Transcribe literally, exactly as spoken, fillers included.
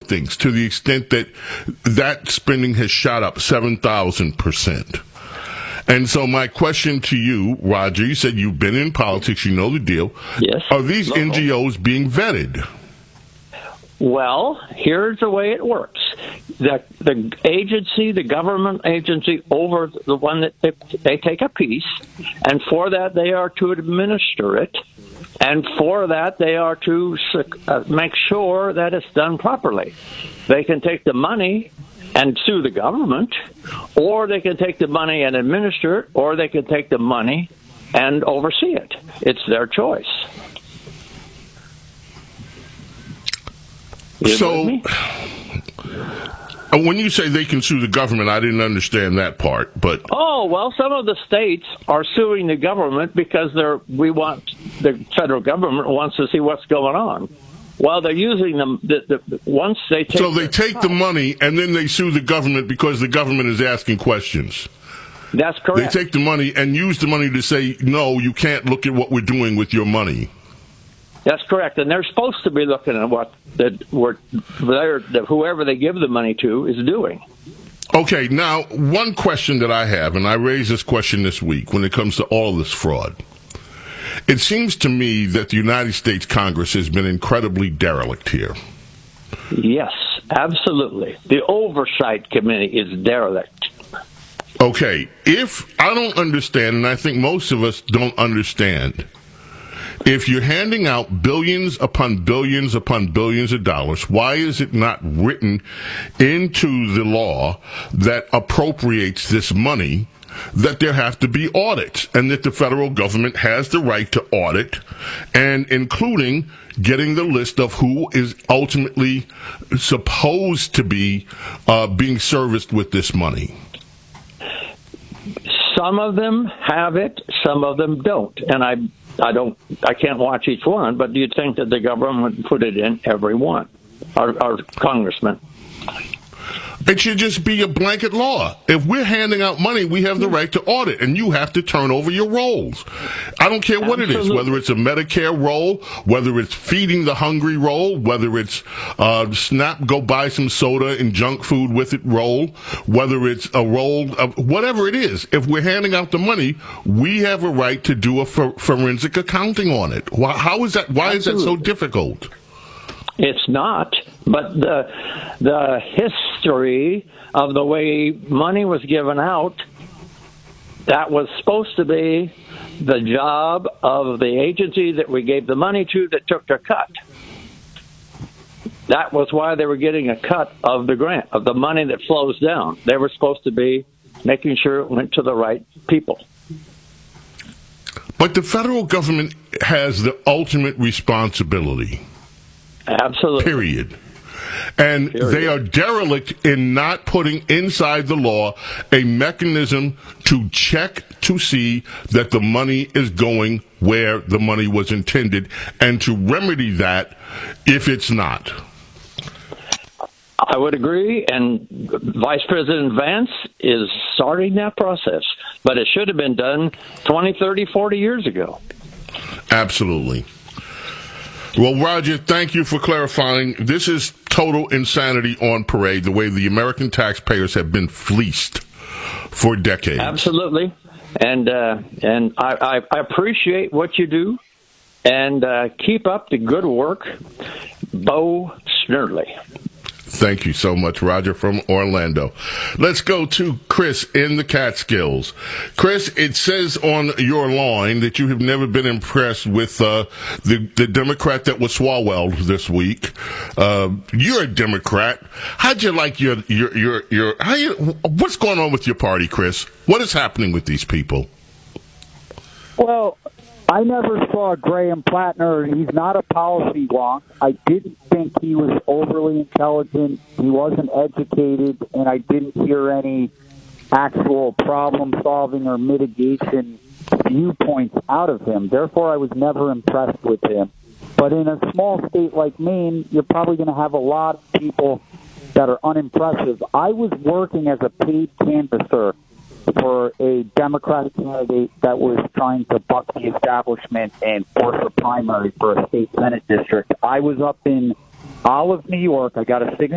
things to the extent that that spending has shot up seven thousand percent. And so my question to you, Roger, you said you've been in politics, you know the deal. Yes. Are these Local. N G Os being vetted? Well, here's the way it works. The the agency, the government agency over the one that they, they take a piece, and for that they are to administer it, and for that they are to uh, make sure that it's done properly. They can take the money and sue the government, or they can take the money and administer it, or they can take the money and oversee it. It's their choice. You so, when you say they can sue the government, I didn't understand that part. But oh well, some of the states are suing the government because they're we want the federal government wants to see what's going on. Well, they're using them. The, the, once they take so they take the money and then they sue the government because the government is asking questions. That's correct. They take the money and use the money to say, no, you can't look at what we're doing with your money. That's correct, and they're supposed to be looking at what that we're, that whoever they give the money to is doing. Okay, now, one question that I have, and I raised this question this week when it comes to all this fraud. It seems to me that the United States Congress has been incredibly derelict here. Yes, absolutely. The Oversight Committee is derelict. Okay, if I don't understand, and I think most of us don't understand, if you're handing out billions upon billions upon billions of dollars, why is it not written into the law that appropriates this money that there have to be audits and that the federal government has the right to audit, and including getting the list of who is ultimately supposed to be uh, being serviced with this money? Some of them have it, some of them don't. And I I don't, I can't watch each one, but do you think that the government would put it in every one, our, our congressman? It should just be a blanket law. If we're handing out money, we have the right to audit, and you have to turn over your rolls. I don't care what Absolutely. it is, whether it's a Medicare roll, whether it's feeding the hungry roll, whether it's uh, snap, go buy some soda and junk food with it roll, whether it's a roll of whatever it is. If we're handing out the money, we have a right to do a for- forensic accounting on it. Why, how is that? Why Absolutely. is that so difficult? It's not, but the the history of the way money was given out, that was supposed to be the job of the agency that we gave the money to that took their cut. That was why they were getting a cut of the grant, of the money that flows down. They were supposed to be making sure it went to the right people. But the federal government has the ultimate responsibility. Absolutely. Period. And Period. They are derelict in not putting inside the law a mechanism to check to see that the money is going where the money was intended, and to remedy that if it's not. I would agree, and Vice President Vance is starting that process, but it should have been done twenty, thirty, forty years ago. Absolutely. Well, Roger, thank you for clarifying. This is total insanity on parade, the way the American taxpayers have been fleeced for decades. Absolutely. And uh, and I, I appreciate what you do, and uh, keep up the good work, Bo Snerdley. Thank you so much, Roger from Orlando. Let's go to Chris in the Catskills. Chris, it says on your line that you have never been impressed with uh, the, the Democrat that was swallowed this week. Uh, you're a Democrat. How'd you like your, your, your, your, how you, what's going on with your party, Chris? What is happening with these people? Well, I never saw Graham Plattner. He's not a policy wonk. I didn't think he was overly intelligent. He wasn't educated, and I didn't hear any actual problem-solving or mitigation viewpoints out of him. Therefore, I was never impressed with him. But in a small state like Maine, you're probably going to have a lot of people that are unimpressive. I was working as a paid canvasser for a Democratic candidate that was trying to buck the establishment and force a primary for a state Senate district. I was up in Olive, New York. I got a signature